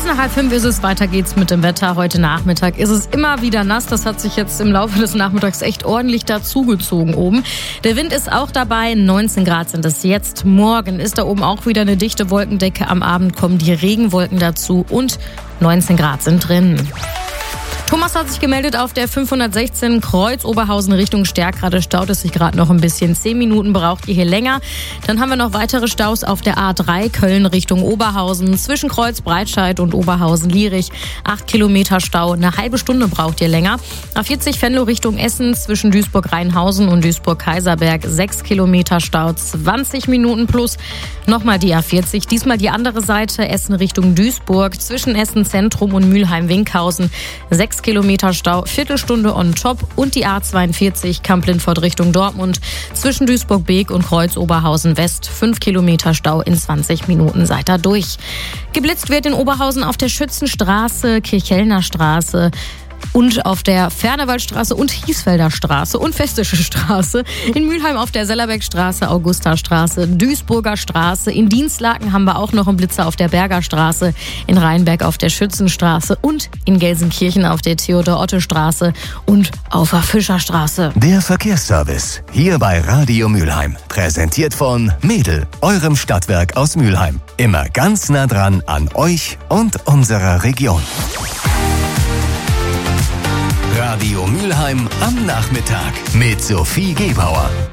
Kurz nach 4:30 ist es, weiter geht's mit dem Wetter. Heute Nachmittag ist es immer wieder nass. Das hat sich jetzt im Laufe des Nachmittags echt ordentlich dazugezogen oben. Der Wind ist auch dabei. 19 Grad sind es jetzt. Morgen ist da oben auch wieder eine dichte Wolkendecke. Am Abend kommen die Regenwolken dazu und 19 Grad sind drin. Thomas hat sich gemeldet auf der 516 Kreuz Oberhausen Richtung Stärkrade. Staut es sich gerade noch ein bisschen. 10 Minuten braucht ihr hier länger. Dann haben wir noch weitere Staus auf der A3 Köln Richtung Oberhausen. Zwischen Kreuz Breitscheid und Oberhausen-Lierich. 8 Kilometer Stau. Eine halbe Stunde braucht ihr länger. A40 Venlo Richtung Essen. Zwischen Duisburg-Rheinhausen und Duisburg-Kaiserberg. 6 Kilometer Stau. 20 Minuten plus. Nochmal die A40. Diesmal die andere Seite. Essen Richtung Duisburg. Zwischen Essen Zentrum und Mülheim-Winkhausen. 6 Kilometer Stau, Viertelstunde on top und die A42 Kamp-Lindfort Richtung Dortmund. Zwischen Duisburg-Beek und Kreuz Oberhausen West 5 Kilometer Stau in 20 Minuten seid ihr durch. Geblitzt wird in Oberhausen auf der Schützenstraße, Kirchhellner Straße und auf der Fernewaldstraße und Hiesfelder Straße und Festische Straße. In Mülheim auf der Sellerbeckstraße, Augustastraße, Duisburger Straße. In Dienstlaken haben wir auch noch einen Blitzer auf der Berger Straße. In Rheinberg auf der Schützenstraße und in Gelsenkirchen auf der Theodor-Otte-Straße und auf der Fischerstraße. Der Verkehrsservice hier bei Radio Mülheim. Präsentiert von Mädel, eurem Stadtwerk aus Mülheim. Immer ganz nah dran an euch und unserer Region. Radio Mülheim am Nachmittag mit Sophie Gebauer.